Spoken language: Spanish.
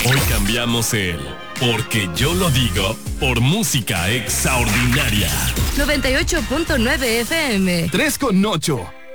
Hoy cambiamos el porque yo lo digo por música extraordinaria. 98.9 FM. 3,8.